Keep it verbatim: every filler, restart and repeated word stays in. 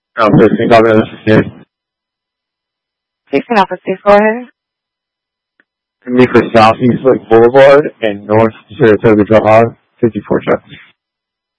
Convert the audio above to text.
Um, fixing copy, this is Nick. Fixing office, please go ahead. Can be for Southeast Lake Boulevard and North Saratoga Drive, fifty-four trucks.